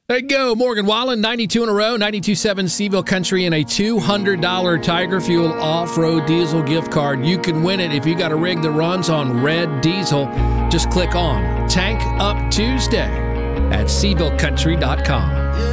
There you go. Morgan Wallen, 92 in a row, 92.7 Seville Country, and a $200 Tiger Fuel off-road diesel gift card. You can win it if you got a rig that runs on red diesel. Just click on Tank Up Tuesday at SevilleCountry.com.